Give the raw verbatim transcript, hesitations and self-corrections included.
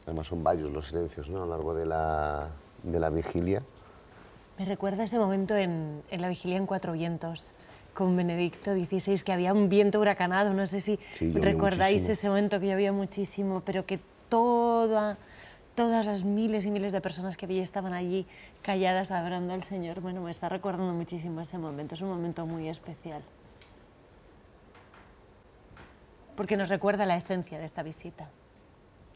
Además son varios los silencios, ¿no?, a lo largo de la, de la vigilia. Me recuerda ese momento en, en la vigilia en Cuatro Vientos, con Benedicto dieciséis, que había un viento huracanado, no sé si Sí, llovió recordáis muchísimo. ese momento que llovía muchísimo, pero que toda, todas las miles y miles de personas que había estaban allí calladas adorando al Señor. Bueno, me está recordando muchísimo ese momento, es un momento muy especial. Porque nos recuerda la esencia de esta visita.